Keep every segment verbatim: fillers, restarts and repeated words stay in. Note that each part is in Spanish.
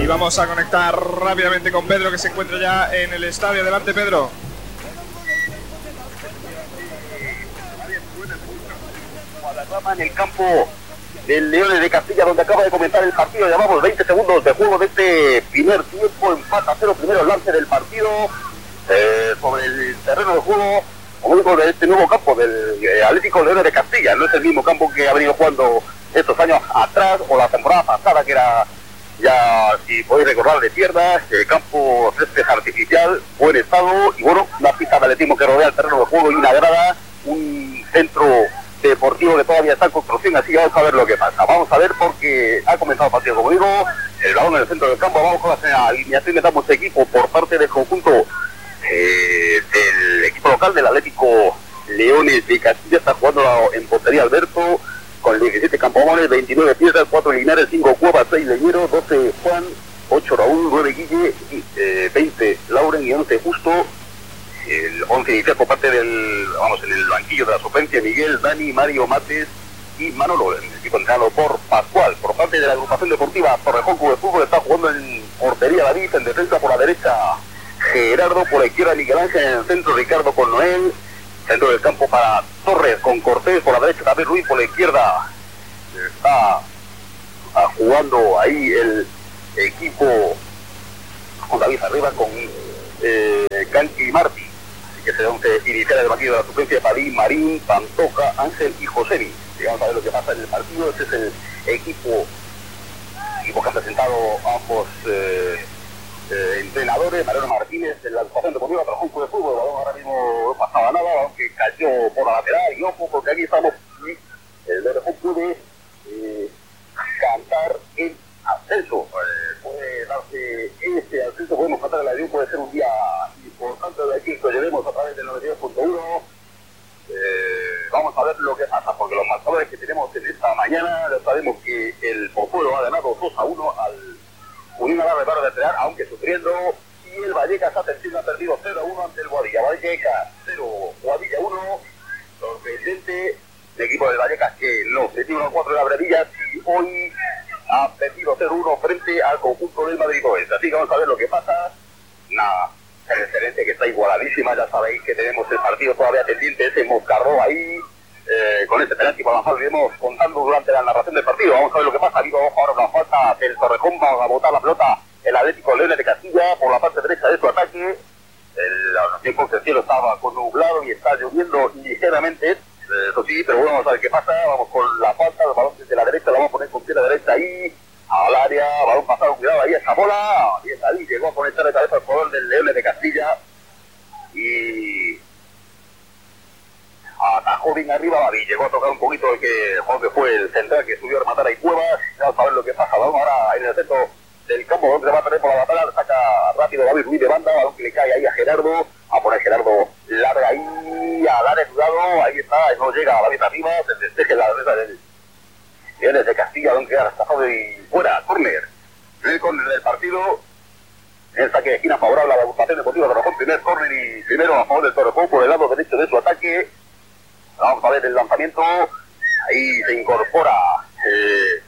vamos a conectar rápidamente con Pedro, que se encuentra ya en el estadio. Adelante, Pedro. En el campo del Leones de Castilla, donde acaba de comenzar el partido. Llevamos veinte segundos de juego de este primer tiempo. Empata cero, primero el lance del partido eh, sobre el terreno de juego, como digo, de este nuevo campo del eh, Atlético Leones de Castilla. No es el mismo campo que ha venido jugando estos años atrás, o la temporada pasada, que era, ya si podéis recordar, de tierra, el campo césped artificial, buen estado, y bueno, una pista de atletismo que rodea el terreno de juego y una grada, un centro deportivo que todavía está en construcción, así que vamos a ver lo que pasa. Vamos a ver, porque ha comenzado el partido, como digo, el balón en el centro del campo. Vamos con la alineación que damos equipo por parte del conjunto eh, del equipo local del Atlético Leones de Castilla. Está jugando en portería Alberto, con diecisiete Campomones, veintinueve Piedras, cuatro Linares, cinco Cuevas, seis Leñero, doce Juan, ocho Raúl, nueve Guille, eh, veinte Lauren y once Justo. El once inicial por parte del, vamos, en el banquillo de la suplencia, Miguel, Dani, Mario, Mates y Manolo. El equipo entrenado por Pascual. Por parte de la agrupación deportiva Torrejón Club de Fútbol, está jugando en portería David, en defensa por la derecha Gerardo, por la izquierda Miguel Ángel, en el centro Ricardo con Noel, centro del campo para Torres con Cortés, por la derecha David Ruiz, por la izquierda está, está jugando ahí el equipo con David arriba con eh, Canqui y Martí. Que se once inicial del banquillo de la suplencia, Padín, Marín, Pantoja, Ángel y Josemi. Vamos a ver lo que pasa en el partido. Este es el equipo, equipo que han presentado ambos eh, eh, entrenadores. Mariano Martínez en la agrupación deportiva Torrejón Club de Fútbol. El balón ahora mismo no pasaba nada, aunque cayó por la lateral. Y ojo, porque aquí estamos, el Torrejón puede eh, cantar el ascenso. Eh, puede darse este ascenso, podemos cantar el avión, puede ser un día importante de aquí que llevemos a través del noventa y dos punto uno. Eh, vamos a ver lo que pasa, porque los marcadores que tenemos en esta mañana, ya sabemos que el Pozuelo ha ganado dos a uno al Unión Alarde Barrio de Pear, aunque sufriendo, y el Vallecas ha perdido cero a uno ante el Guadilla. Vallecas cero, Guadilla uno. Sorprendente el equipo del Vallecas, que no se tiene uno a cuatro de la Brevillas, y hoy ha perdido cero a uno frente al conjunto del Madrid Oeste. Así que vamos a ver lo que pasa. Nada, el excelente, que está igualadísima. Ya sabéis que tenemos el partido todavía pendiente, ese Moscarró ahí, eh, con ese penalti por la falta, iremos contando durante la narración del partido. Vamos a ver lo que pasa. Ha habido ahora una falta del Torrejón, va a botar la pelota el Atlético Leones de Castilla por la parte derecha de su ataque. El tiempo del cielo estaba con nublado y está lloviendo ligeramente, eh, eso sí, pero bueno, vamos a ver qué pasa. Vamos con la falta, el balón desde la derecha, la vamos a poner con pierna derecha ahí al área, balón pasado, cuidado ahí, esa bola, y es ahí, llegó a conectar de cabeza el jugador del Leones de Castilla y atajó bien arriba David, llegó a tocar un poquito el que, el que fue el central que subió a rematar ahí Cuevas. Vamos a ver lo que pasa, balón ahora en el centro del campo, donde se va a perder por la batalla, saca rápido David Ruiz de banda, balón que le cae ahí a Gerardo, a poner Gerardo larga ahí, a dar el cuidado, ahí está, no llega a David arriba, se despeje la derecha del Leones de Castilla, donde queda rechazado y fuera, córner. Primer córner del partido, en saque de esquina favorable a la agrupación deportiva de Torrejón, primer córner y primero a favor del Torrejón por el lado derecho de su ataque. Vamos a ver el lanzamiento, ahí se incorpora eh,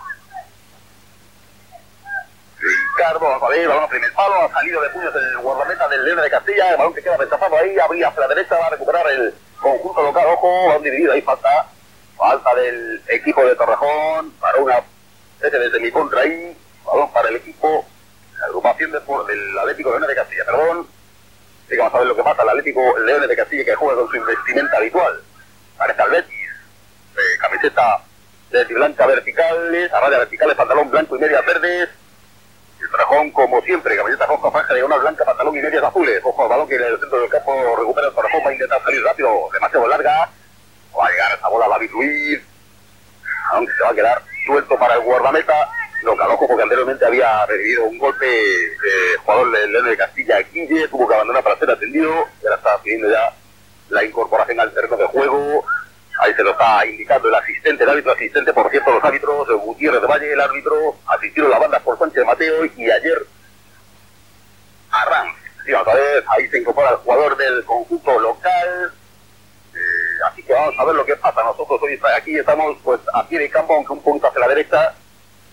Ricardo, vamos a ver, balón a primer palo, ha salido de puños el guardameta del Leones de Castilla, el balón que queda rechazado ahí, abría hacia la derecha, va a recuperar el conjunto local, ojo, balón dividido, ahí falta. Falta del equipo de Torrejón para una especie de semicontra ahí. Balón para el equipo, la agrupación de, del Atlético Leones de Castilla, perdón. Así que vamos a ver lo que pasa. El Atlético Leones de Castilla, que juega con su investimenta habitual. Parece al Betis, eh, camiseta de blanca verticales, a raya verticales, pantalón blanco y medias verdes. El Torrejón, como siempre, camiseta roja, franja diagonal blanca, pantalón y medias azules. Ojo al balón que en el centro del campo recupera el Torrejón, va a intentar salir rápido, demasiado larga. Va a llegar esa bola a David Ruiz, aunque se va a quedar suelto para el guardameta. Lo caloco porque anteriormente había recibido un golpe de jugador del Leones de Castilla, Guille, tuvo que abandonar para ser atendido, y ahora está pidiendo ya la incorporación al terreno de juego. Ahí se lo está indicando el asistente, el árbitro asistente, por cierto, los árbitros, Gutiérrez de Valle, el árbitro, asistieron la banda por Sánchez de Mateo y ayer Arranz. Sí, vamos a ver, ahí se incorpora el jugador del conjunto local. Eh, así que vamos a ver lo que pasa. Nosotros hoy aquí estamos pues a pie de campo, aunque un punto hacia la derecha.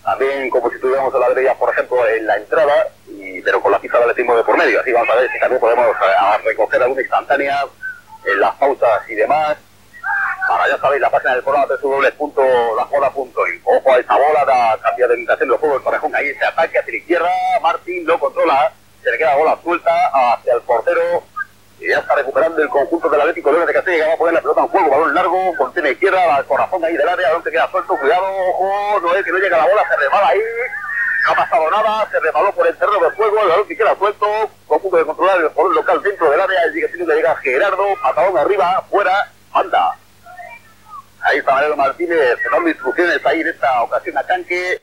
también como si tuviéramos heladerías, por ejemplo, en la entrada, y, pero con la pista de atletismo de por medio. Así vamos a ver si también podemos a, a recoger alguna instantánea en las pausas y demás. Para ya sabéis, la página del programa doble u doble u doble u punto la jugada punto i. Ojo a esa bola, da cambio de orientación del juego del Torrejón. Ahí ese ataque hacia la izquierda, Martín lo controla, se le queda la bola suelta hacia el portero. Y ya está recuperando el conjunto del Atlético Leones de Castilla, que va a poner la pelota en juego, balón largo, contiene izquierda, al corazón ahí del área, donde queda suelto, cuidado, ojo, no es que no llega la bola, se resbala ahí, no ha pasado nada, se resbaló por el terreno del juego, el balón que queda suelto, conjunto de controlar el jugador local dentro del área, y sigue teniendo que llegar Gerardo, patadón arriba, fuera, anda. Ahí está Mariano Martínez dando instrucciones ahí en esta ocasión a Canque.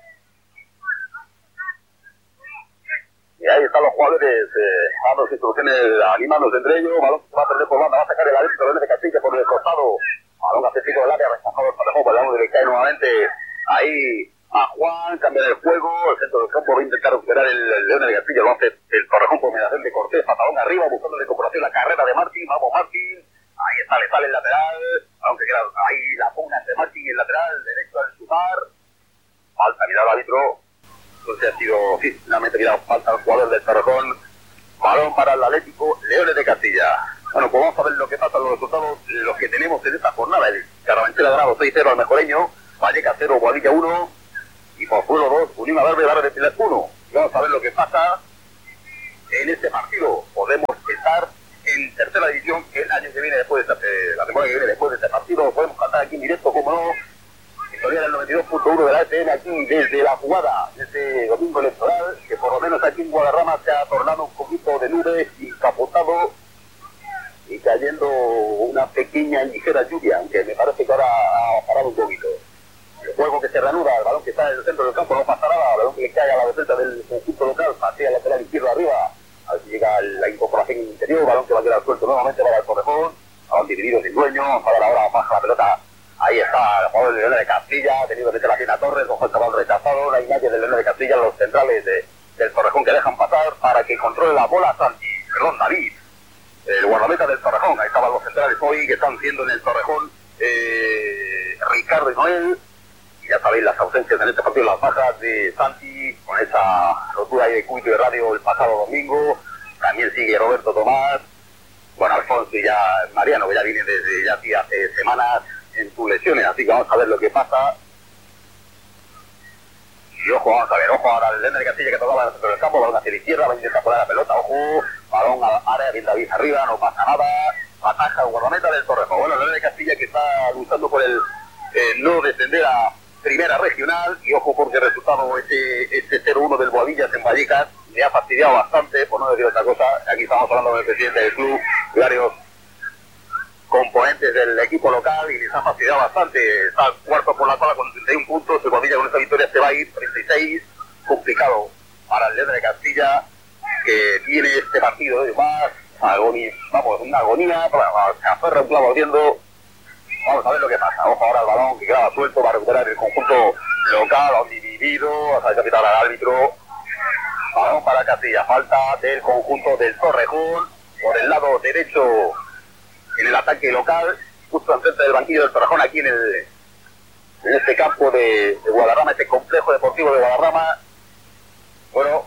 Y ahí están los jugadores eh, dando instrucciones, animándose entre ellos. Balón que va a perder por banda, va a sacar el Atlético Leones de Castilla por el costado. Balón Atlético del área, rechazado el Torrejón, balón de cae nuevamente ahí a Juan, cambia el juego, el centro del campo va a intentar recuperar el, el Leones de Castilla, lo hace el Torrejón por mediación de Cortés, patadón arriba, buscando la incorporación, la carrera de Martín, vamos Martín. Ahí está, le sale el lateral, aunque queda ahí la pugna entre Martín y el lateral, derecho al sumar. Falta, mira el árbitro. Entonces ha sido, sí, finalmente mira, falta al jugador del Torrejón. Balón para el Atlético Leones de Castilla. Bueno, pues vamos a ver lo que pasa, los resultados, los que tenemos en esta jornada. El Carabanchel Dorado seis cero al Mejoreño, Vallecas cero, Boadilla uno, y Pozuelo dos, Unión Verde, Barra de Pilar uno. Y vamos a ver lo que pasa en este partido. Podemos estar en tercera división el año que viene después de esta, eh, la temporada que viene después de este partido. Podemos cantar aquí en directo, como no, historia del noventa y dos punto uno de la E T N aquí desde la jugada, desde domingo electoral, que por lo menos aquí en Guadarrama se ha tornado un poquito de nubes y capotado y cayendo una pequeña y ligera lluvia, aunque me parece que ahora ha parado un poquito. El juego que se reanuda, el balón que está en el centro del campo, no pasa nada, el balón que le cae a la defensa del conjunto local, patea el lateral izquierdo arriba. A ver si llega la incorporación interior, balón que va a quedar suelto nuevamente para el Torrejón, balón dividido sin dueño, para ahora baja la pelota, ahí está el jugador del Leones de Castilla, tenido que meter la pierna a Torres, ojo el chaval rechazado, la imagen del Leones de Castilla, los centrales de, del Torrejón que dejan pasar para que controle la bola Santi, perdón, David, el guardameta del Torrejón, ahí estaban los centrales hoy que están siendo en el Torrejón, eh, Ricardo y Noel. Ya sabéis las ausencias en este partido, las bajas de Santi, con esa rotura ahí de cúbito de radio el pasado domingo. También sigue Roberto Tomás. Bueno, Alfonso y ya Mariano, que ya viene desde ya sí, hace semanas en sus lesiones. Así que vamos a ver lo que pasa. Y ojo, vamos a ver, ojo ahora el Leones de Castilla que tocaba en el centro del campo, balón hacia la izquierda, va a intentar poner la pelota, ojo, balón al área, bien David arriba, no pasa nada. Ataja el guardameta del Torrejón. Bueno, el Leones de Castilla que está luchando por el eh, no descender a Primera Regional, y ojo porque el resultado, ese, ese cero uno del Boadillas en Vallecas, me ha fastidiado bastante, por no decir otra cosa. Aquí estamos hablando con el presidente del club, varios componentes del equipo local, y les ha fastidiado bastante. Está cuarto por la tabla con treinta y un puntos, el Boadillas con esta victoria se va a ir treinta y seis, complicado para el Leones de Castilla, que tiene este partido de más, agonía, vamos, una agonía, se aferra un clavo ardiendo. Vamos a ver lo que pasa. Ojo ahora el balón que queda suelto para recuperar el conjunto local, ha dividido, hasta el capitán al árbitro. Balón para Castilla, falta del conjunto del Torrejón por el lado derecho en el ataque local, justo enfrente del banquillo del Torrejón, aquí en el en este campo de, de Guadarrama, este complejo deportivo de Guadarrama. Bueno,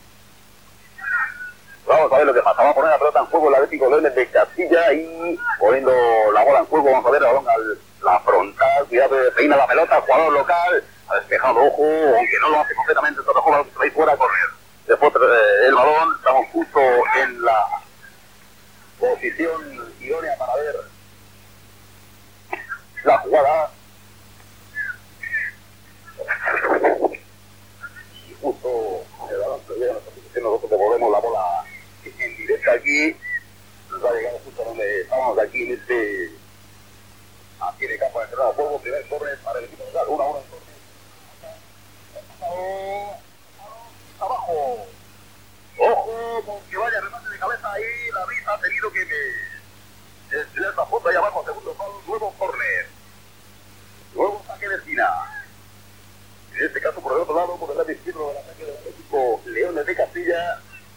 vamos a ver lo que pasa. Vamos a poner la pelota en juego el Atlético Leones de Castilla y poniendo la bola en juego. Vamos a ver el balón a la frontal. Cuidado, peina la pelota, jugador local. Ha despejado, ojo, aunque no lo hace completamente el Torrejón, balón que se va fuera a correr. Después eh, el balón, estamos justo en la posición idónea para ver la jugada. Y justo el balón que llega a nuestra posición, nosotros devolvemos la bola en directo aquí, nos va a llegar justo donde estamos aquí en este aquí en el campo de entrada de juego, primer corner para el equipo local, uno a uno en corner, abajo, ojo, con que vaya remate de cabeza ahí, la risa ha tenido que me estirar la foto ahí abajo, segundo palo, nuevo corner, nuevo saque de esquina, en este caso por el otro lado, por el lado izquierdo del ataque del equipo Leones de Castilla.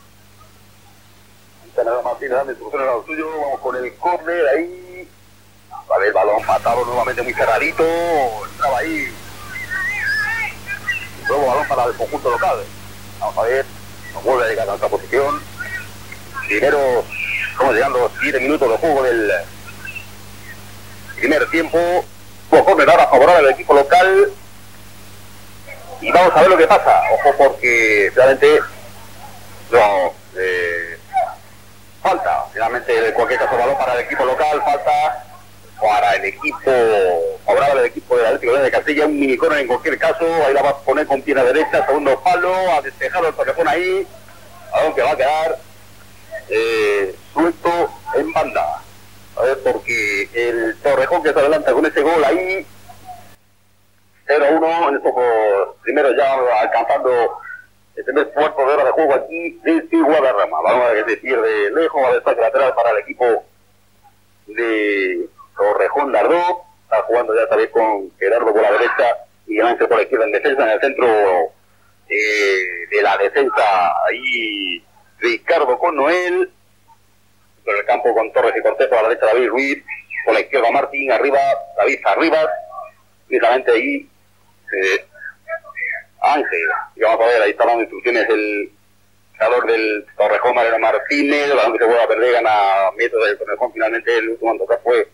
Nada más tiene dando instrucciones a lo suyo, vamos con el córner ahí, a ver el balón matado nuevamente muy cerradito, entraba ahí Nuevo balón para el conjunto local. Vamos a ver, nos vuelve a llegar a esta posición. Primero, estamos llegando a los siete minutos de juego del primer tiempo. Ojo, me da favorable al equipo local. Y vamos a ver lo que pasa. Ojo, porque realmente no, eh, falta. Finalmente, en cualquier caso, balón para el equipo local. Falta para el equipo favorable al equipo del Atlético de Castilla. Un minicorner en cualquier caso. Ahí la va a poner con pierna derecha. Segundo palo. Ha despejado el Torrejón ahí. Balón que va a quedar eh, suelto en banda. A ver, porque el Torrejón que se adelanta con ese gol ahí. cero uno en estos primeros ya alcanzando el primer cuarto de hora de juego aquí desde Guadarrama. Balón que se pierde lejos, va a destaque lateral para el equipo de Torrejón Lardó. Está jugando ya esta vez con Gerardo por la derecha y Ángel por la izquierda en defensa. En el centro eh, de la defensa ahí Ricardo con Noel. Por el campo con Torres y Cortés, por la derecha David Ruiz, por la izquierda Martín, arriba David Arribas, finalmente ahí eh, Ángel. Y vamos a ver, ahí está dando instrucciones el jugador del Torrejón, Mariano Martínez. El balón que se vuelve a perder, gana metros del Torrejón. Finalmente el último en tocar fue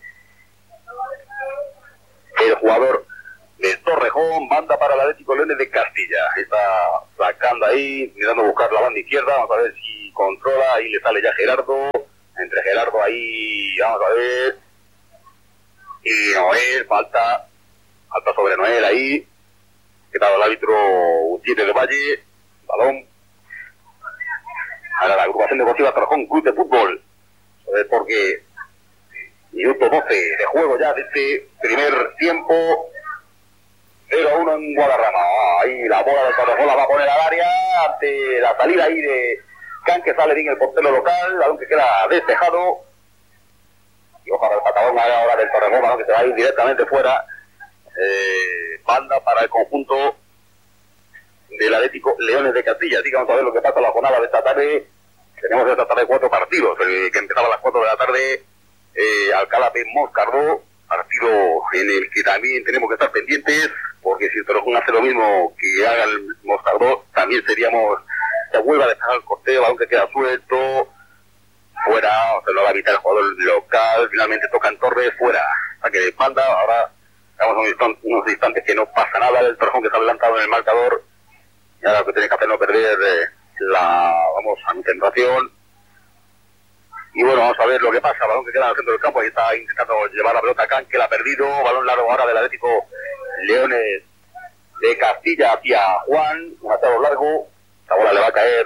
el jugador de Torrejón. Banda para el Atlético Leones de Castilla. Está sacando ahí, mirando a buscar la banda izquierda. Vamos a ver si controla. Ahí le sale ya Gerardo. Entre Gerardo ahí, vamos a ver. Y Noel, falta. Falta sobre Noel ahí. Quedado el árbitro Gutiérrez de Valle. Balón. Ahora la agrupación deportiva Torrejón Club de Fútbol. A ver, porque minuto doce de juego ya de este primer tiempo. cero a uno en Guadarrama. Ah, ahí la bola de Torrejón la va a poner al área ante la salida ahí de Can, que sale bien el portero local, balón que queda despejado. Y ojalá el patadón ahora del Torrejón, balón que se va a ir directamente fuera. Eh, banda para el conjunto del Atlético Leones de Castilla. Así que vamos a ver lo que pasa en la jornada de esta tarde. Tenemos esta tarde cuatro partidos, el que empezaba a las cuatro de la tarde, eh, Alcalá de Moscardó, partido en el que también tenemos que estar pendientes, porque si el Torrejón hace lo mismo que haga el Moscardó, también seríamos, se vuelve a dejar el corteo, balón que queda suelto, fuera, se lo va a evitar el jugador local, finalmente toca en Torres, fuera, saque de espalda. Ahora estamos unos instantes, unos instantes que no pasa nada, el Torrejón que está adelantado en el marcador, y ahora lo que tiene que hacer no perder eh, la, vamos, a concentración. Y bueno, vamos a ver lo que pasa, balón que queda en el centro del campo, ahí está intentando llevar la pelota a Can, que la ha perdido, balón largo ahora del Atlético Leones de Castilla hacia Juan, un atado largo, la bola le va a caer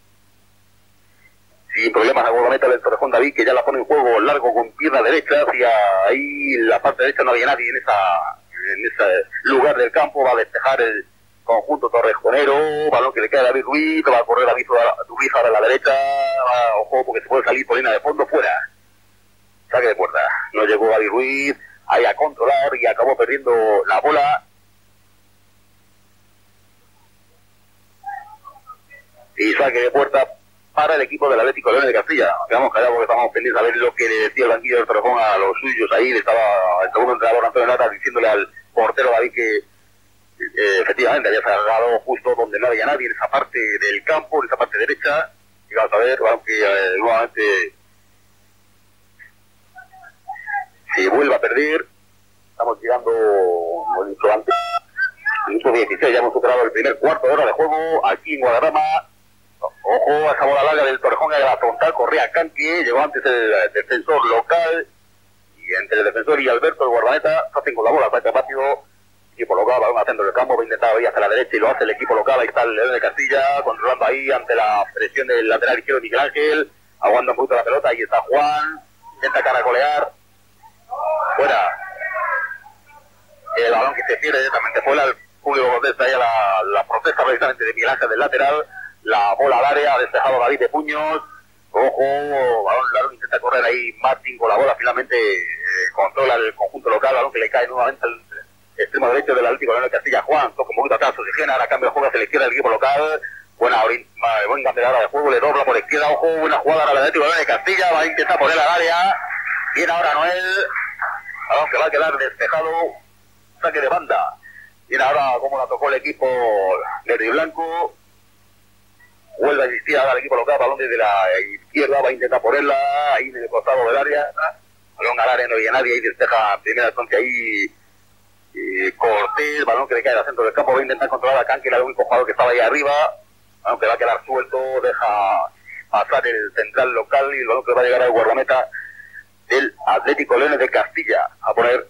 sin problemas a la meta del Torrejón David, que ya la pone en juego largo con pierna derecha hacia ahí la parte derecha. No había nadie en esa en ese lugar del campo, va a despejar el conjunto torrejonero, balón que le queda a David Ruiz, va a correr David Ruiz ahora a la derecha, va, ojo porque se puede salir por línea de fondo, fuera, saque de puerta. No llegó David Ruiz ahí a controlar y acabó perdiendo la bola. Y saque de puerta para el equipo del Atlético Leones de Castilla. Quedamos callados porque estamos pendientes a ver lo que le decía el banquillo del Torrejón a los suyos. Ahí le estaba el segundo entrenador Antonio Lara diciéndole al portero David que eh, efectivamente había sacado justo donde no había nadie, en esa parte del campo, en esa parte derecha. Y vamos a ver, aunque eh, nuevamente se vuelve a perder. Estamos llegando, como he dicho antes, minuto dieciséis, ya hemos superado el primer cuarto de hora de juego aquí en Guadarrama. Ojo, esa bola larga del Torrejón a la frontal, corría Canque, llegó antes el defensor local, y entre el defensor y Alberto, el guardameta, se hacen con la bola, saca rápido, equipo local, balón al centro del campo, va a intentar ir hacia la derecha y lo hace el equipo local. Ahí está el León de Castilla, controlando ahí ante la presión del lateral izquierdo Miguel Ángel, aguanta un poquito la pelota, ahí está Juan, intenta caracolear, fuera, el balón que se pierde directamente fuera, el público protesta ahí a la, la protesta precisamente de Miguel Ángel del lateral. La bola al área, ha despejado David de puños. Ojo, balón largo, intenta correr ahí Martín con la bola, finalmente eh, controla el conjunto local, balón que le cae nuevamente al extremo derecho del Atlético León de Castilla. Juan toca un poquito atrás, oxigena, ahora cambio de juego hacia la izquierda del equipo local. Buena, buen campeonato de juego, le dobla por la izquierda, ojo, buena jugada para el Atlético León de Castilla, va a intentar poner al área. Viene ahora Noel, balón que va a quedar despejado, saque de banda Mira ahora cómo la tocó el equipo verde y blanco. Vuelve a insistir ahora el equipo local, balón desde la izquierda, va a intentar ponerla ahí en el costado del área. Balón al área, no había nadie, ahí despeja primera instancia ahí eh, Cortés, balón que le cae al centro del campo, va a intentar controlar a Canque, el único jugador que estaba ahí arriba, aunque va a quedar suelto, deja pasar el central local y el balón que va a llegar al guardameta del Atlético Leones de Castilla, a poner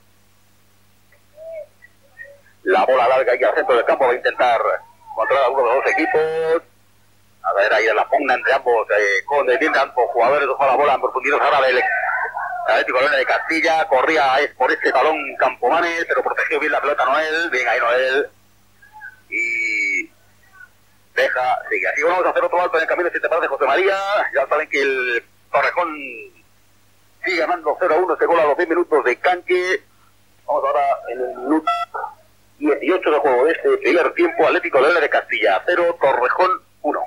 la bola larga ahí al centro del campo, va a intentar controlar a uno de los dos equipos. A ver, ahí en la pugna entre ambos, eh, con el bien de ambos jugadores, dejó la bola en profundidad ahora del Atlético Leones de Castilla, corría por este balón Campomanes, pero protegió bien la pelota Noel, bien ahí Noel, y deja, sigue, así vamos a hacer otro alto en el camino, si te parece, José María. Ya saben que el Torrejón sigue ganando cero a uno, este gol a los diez minutos de Canque. Vamos ahora en el minuto dieciocho de juego de este primer tiempo, Atlético Leones de Castilla cero, Torrejón uno.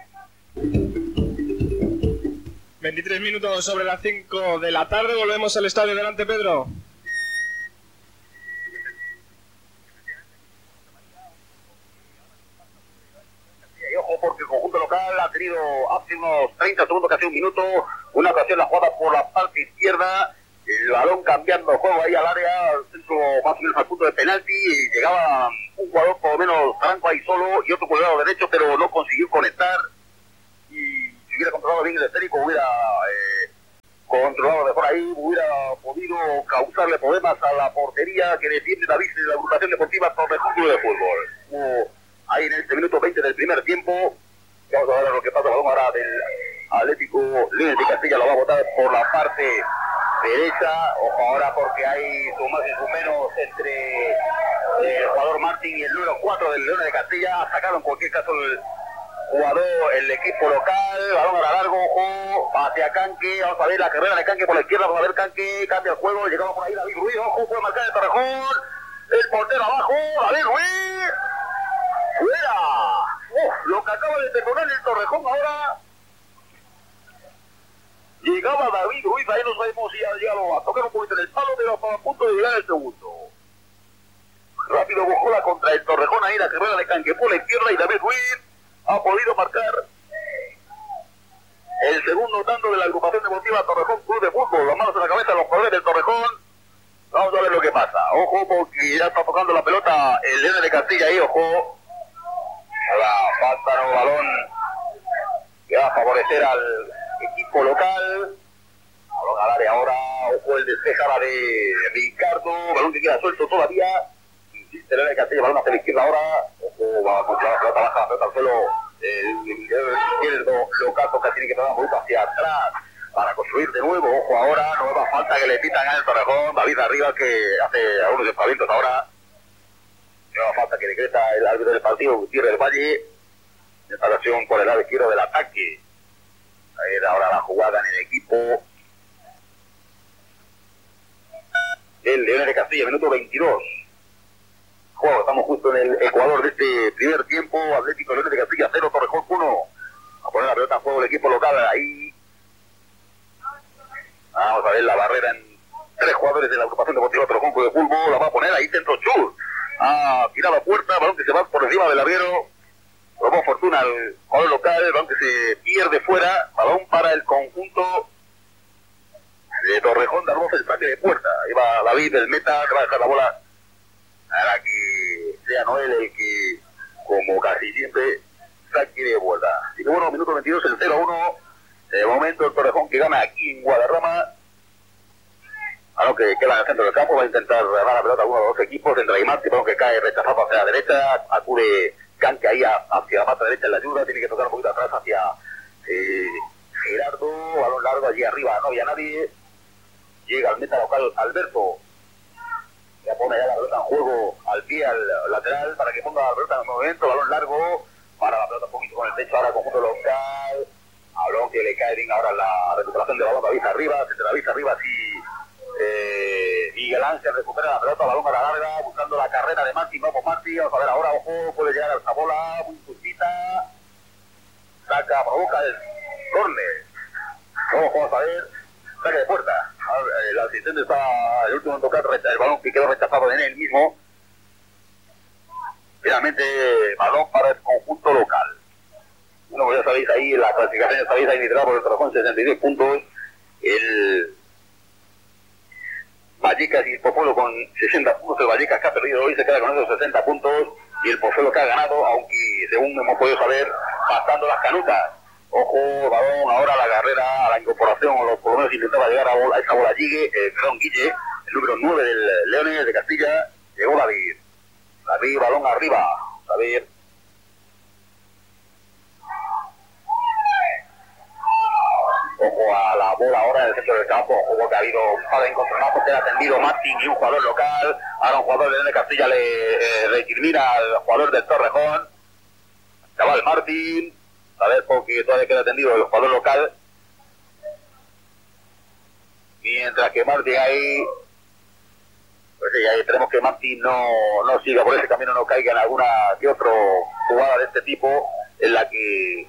veintitrés minutos sobre las cinco de la tarde, volvemos al estadio delante, Pedro. Y ojo porque el conjunto local ha tenido hace unos treinta segundos, casi un minuto, una ocasión la jugada por la parte izquierda, el balón cambiando juego ahí al área, al centro más o menos al punto de penalti, y llegaba un jugador por lo menos franco ahí solo y otro por el lado derecho, pero no consiguió conectar. Y si hubiera controlado bien el esférico, hubiera eh, controlado mejor ahí, hubiera podido causarle problemas a la portería que defiende David de la agrupación deportiva Torrejón Club de Fútbol. Uh, ahí en este minuto veinte del primer tiempo, vamos a ver lo que pasa, balón ahora del Atlético Leones de Castilla, lo va a botar por la parte derecha. Ojo ahora porque hay su más y su menos entre el jugador Martín y el número cuatro del Leones de Castilla. Sacaron en cualquier caso el jugador, el equipo local, balón ahora largo, ojo, hacia Canque, vamos a ver la carrera de Canque por la izquierda, vamos a ver Canque, cambia el juego, llegamos por ahí David Ruiz, ojo, puede marcar el Torrejón, el portero abajo, David Ruiz, fuera, uf, lo que acaba de detonar el Torrejón ahora, llegaba David Ruiz, ahí no sabemos si ha llegado a tocar un poquito en el palo, pero estaba a punto de llegar el segundo. Rápido Bojola contra el Torrejón, ahí la carrera de Canque por la izquierda y David Ruiz ha podido marcar el segundo tanto de la agrupación deportiva Torrejón Club de Fútbol. Las manos en la cabeza de los jugadores del Torrejón. Vamos a ver lo que pasa. Ojo porque ya está tocando la pelota el Leones de Castilla ahí, ojo. La falta no balón que va a favorecer al equipo local. Balón al área ahora, ojo el despejada de Ricardo, balón que queda suelto todavía. Insiste Leones de Castilla, balón hacia la izquierda ahora. Ojo, va a controlar la pelota baja, la pelota al suelo. El izquierdo local toca, tiene que dar un poquito hacia atrás para construir de nuevo. Ojo ahora, nueva falta que le pitan al Torrejón. David arriba que hace algunos despavientos ahora. Nueva falta que decreta el árbitro del partido, Gutiérrez del Valle. Esta ocasión por el lado izquierdo del ataque. Ahí ahora la jugada en el equipo del Leones de Castilla, minuto veintidós. Juego, estamos justo en el Ecuador de este primer tiempo. Atlético Leones de Castilla cero, Torrejón uno. A poner la pelota en juego el equipo local ahí. Vamos a ver la barrera en tres jugadores de la agrupación deportiva Torrejón Club de Fútbol. La va a poner ahí centro Chur. Ha tirado a puerta, balón que se va por encima del larguero. Probó fortuna al jugador local, balón que se pierde fuera. Balón para el conjunto de Torrejón, de Arbosa, el saque de puerta. Ahí va David, el meta, que va a dejar la bola para que sea Noel el que, como casi siempre, saque de vuelta. Así que bueno, minuto veintidós, el cero a uno. De momento el Torrejón que gana aquí en Guadarrama. A lo que queda en el centro del campo, va a intentar ganar la pelota a uno de los dos equipos. Entra y Martí, que cae rechazado hacia la derecha. Acude Canque ahí hacia la pata derecha en la ayuda. Tiene que tocar un poquito atrás hacia eh, Gerardo. Balón largo allí arriba, no había nadie. Llega al meta local Alberto. Ya pone ya la pelota en juego al pie, al lateral, para que ponga la pelota en el movimiento. Balón largo, para la pelota un poquito con el techo ahora, conjunto local. Balón que le cae bien ahora la recuperación de balón, David arriba, se David arriba, sí. Eh, Miguel Ángel recupera la pelota, balón a la larga, buscando la carrera de Martín. Vamos Martín, vamos a ver ahora, ojo, puede llegar a esta bola, muy justita. Saca, provoca el córner. Ojo, vamos a ver, saque de puerta. El asistente está el último en tocar el balón que quedó rechazado en él mismo. Finalmente, balón para el conjunto local. Bueno, pues ya sabéis ahí, la clasificación ya sabéis ahí liderada por el Torrejón, sesenta y diez puntos. El Vallecas y el Pozuelo con sesenta puntos. El Vallecas que ha perdido hoy se queda con esos sesenta puntos. Y el Pozuelo que ha ganado, aunque según hemos podido saber, pasando las canutas. Ojo, balón, ahora la carrera, a la incorporación, o por lo menos intentaba llegar a, bola, a esa bola Guille, eh, perdón, Guille, el número nueve del Leones de Castilla. Llegó David. David, balón arriba. David. Ojo a la bola ahora en el centro del campo. Ojo que ha habido un par de encontronazos, que ha atendido Martín y un jugador local. Ahora un jugador de Leones de Castilla le eh, recrimina al jugador del Torrejón. Chaval Martín. A ver, porque todavía queda atendido el jugador local. Mientras que Martín ahí... Pues sí, ahí esperemos que Martín no, no siga por ese camino, no caiga en alguna que otra jugada de este tipo en la que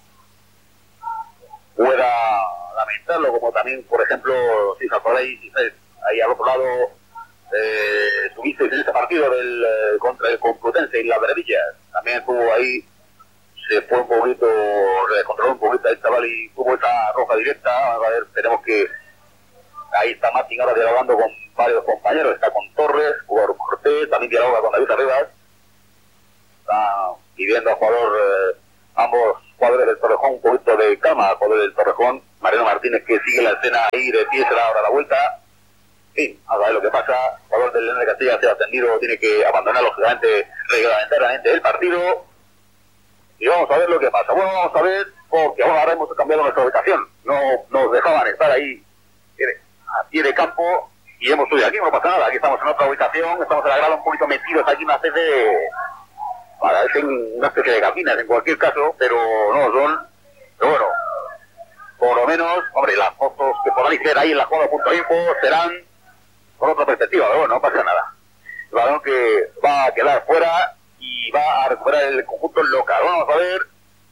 pueda lamentarlo, como también, por ejemplo, si os acordáis, ahí al otro lado eh, subisteis en ese partido del, eh, contra el Complutense y las Verdillas, también estuvo ahí, se fue un poquito, se controló un poquito el chaval y tuvo esa roja directa. A ver, tenemos que ahí está Martín ahora dialogando con varios compañeros, está con Torres, jugador Cortés, también dialoga con David Arribas, está pidiendo al jugador, eh, ambos jugadores del Torrejón un poquito de calma, al jugador del Torrejón, Mariano Martínez, que sigue la escena ahí de pie, se da ahora la vuelta. Sí, a ver lo que pasa, el jugador del León de Castilla se ha atendido, tiene que abandonar lógicamente reglamentariamente el partido, y vamos a ver lo que pasa. Bueno, vamos a ver, porque ahora hemos cambiado nuestra ubicación, no nos dejaban estar ahí a pie de campo y hemos subido aquí, no pasa nada, aquí estamos en otra ubicación, estamos en la grada un poquito metidos aquí, una especie de, parecen una especie de gafinas en cualquier caso, pero no son, pero bueno, por lo menos, hombre, las fotos que podáis ver ahí en la jugada punto info serán con otra perspectiva, pero bueno, no pasa nada. El balón que va a quedar fuera y va a recuperar el conjunto local. Vamos a ver.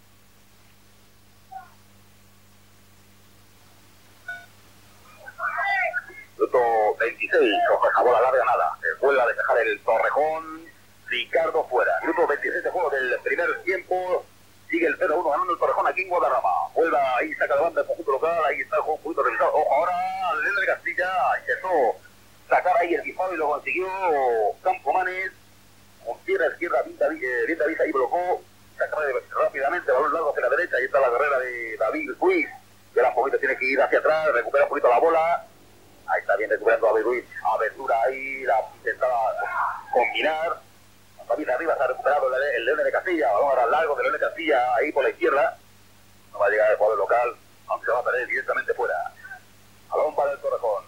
Minuto veintiséis, ojo, bola larga, nada. Se vuelve a despejar el Torrejón. Ricardo fuera. Minuto veintiséis de juego del primer tiempo. Sigue el cero uno ganando el Torrejón aquí en Guadarrama. Vuelve ahí, saca de banda el conjunto local. Ahí está el juego un poquito revisado. Ojo, ahora el León de Castilla intentó sacar ahí el disparo y lo consiguió Campomanes. Con pierna izquierda, bien David, eh, bien David ahí blocó. Saca rápidamente, balón largo hacia la derecha. Ahí está la carrera de David Ruiz. Que un poquito tiene que ir hacia atrás, recupera un poquito la bola. Ahí está bien recuperando a David Ruiz. Abertura ahí, la intentaba combinar. David arriba se ha recuperado el, el León de Castilla. Balón ahora largo del León de Castilla, ahí por la izquierda. No va a llegar el jugador local, aunque se va a perder directamente fuera. Balón para el Torrejón.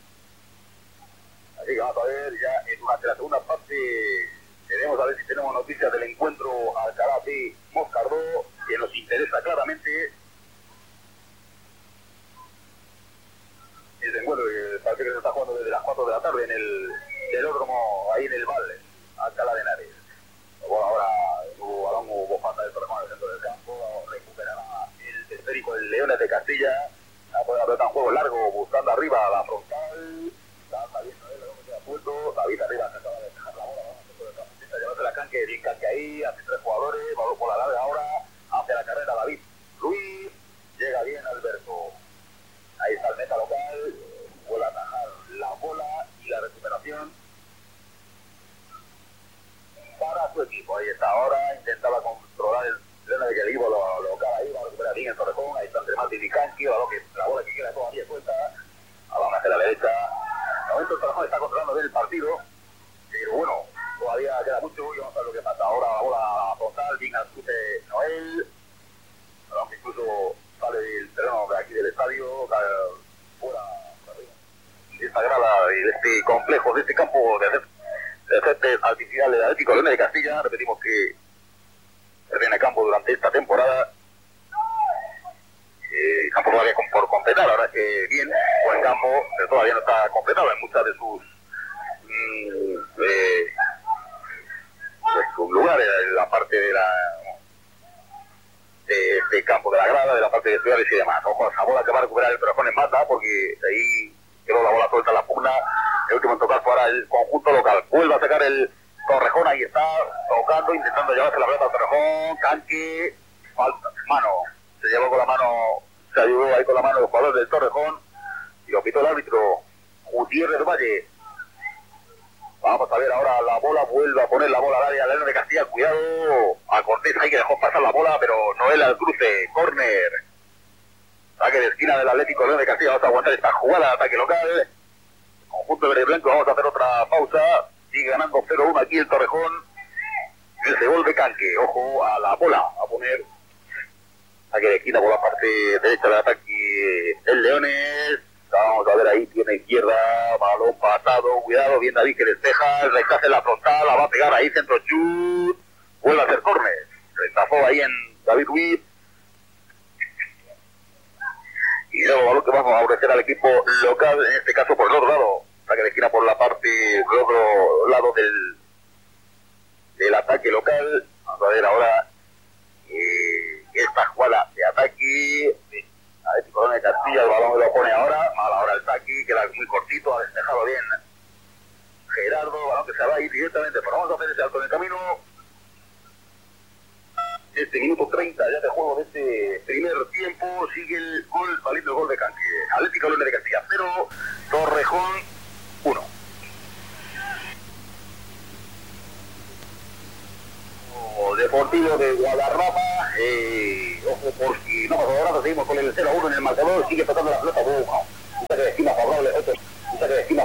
Así que vamos a ver ya en durante la segunda parte. Queremos a ver si tenemos noticias del encuentro Alcalá de Moscardó, que nos interesa claramente. El encuentro que parece que se está jugando desde las cuatro de la tarde en el velódromo, ahí en el Valle, Alcalá de Henares. Bueno, ahora hubo balón, hubo falta del Torrejón en el centro del campo, recuperará el esférico del Leones de Castilla, ha podido haber un juego largo buscando arriba a la frontal, está saliendo él, lo que queda suelto, David arriba se acaba de dejar la bola, vamos a centro del campo, llevarse la canque, bien canque ahí, hace tres jugadores, balón por la larga ahora, hace la carrera David Luis, llega bien Alberto. Ahí está el meta local, vuelve a atajar la bola y la recuperación para su equipo. Ahí está ahora, intentaba controlar el León de que lo local ahí, va a recuperar bien el Torrejón, ahí está entre Martín y Canqui, la bola que queda todavía suelta, balón hacia la derecha. De momento el Torrejón está controlando bien el partido, pero bueno, todavía queda mucho y vamos a ver lo que pasa. Ahora la bola frontal, bien al chute Noel, aunque incluso sale del terreno de aquí del estadio, fuera de esta grada, de este complejo, de este campo de césped artificial del Atlético Leones de Castilla. Repetimos que termina campo durante esta temporada. Eh, campo todavía por completar, ahora es que bien, buen campo, pero todavía no está completado en muchas de sus mmm, eh, de sus lugares, en la parte de la de este campo de la grada, de la parte de ciudades y demás. Ojo, esa bola que va a recuperar el Torrejón en mata, porque ahí quedó la bola suelta en la pugna. El último en tocar fue ahora el conjunto local. Vuelve a sacar el Torrejón ahí está, tocando, intentando llevarse la pelota a Torrejón, Canque, falta, mano, se llevó con la mano, se ayudó ahí con la mano el jugador del Torrejón, y lo pitó el árbitro Gutiérrez Valle. Vamos a ver ahora la bola, vuelve a poner la bola al área, León de Castilla, cuidado, a Cortés ahí que dejó pasar la bola, pero Noel al cruce, córner, saque de esquina del Atlético León de Castilla. Vamos a aguantar esta jugada de ataque local, conjunto verde y blanco. Vamos a hacer otra pausa, sigue ganando cero uno aquí el Torrejón, el gol de Canque, ojo a la bola, a poner saque de esquina por la parte derecha del ataque el Leones. Vamos a ver ahí, tiene izquierda, balón pasado, cuidado, bien David que despeja, el rechace en la frontal, la va a pegar ahí, centro chut, vuelve a hacer córner, rechazó ahí en David Ruiz, y luego balón que vamos a ofrecer al equipo local, en este caso por el otro lado, saque de esquina por la parte del otro lado del, del ataque local. Vamos a ver ahora eh, esta jugada de ataque, Atlético León de Castilla, el balón lo pone ahora, mal ahora el saque, queda muy cortito, ha despejado bien Gerardo, balón que se va a ir directamente, pero vamos a hacer ese alto en el camino. Este minuto treinta ya de juego de este primer tiempo, sigue el gol, valiendo el gol de Canque. Atlético León de Castilla cero, Torrejón uno. Deportivo de Guadarrama, eh, ojo por si no pasa nada, seguimos con el cero a uno en el marcador, sigue tocando la pelota, un saque de esquina favorable, otro, un saque de esquina